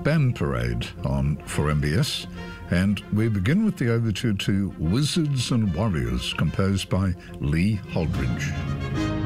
Band Parade on 4MBS, and we begin with the overture to Wizards and Warriors, composed by Lee Holdridge.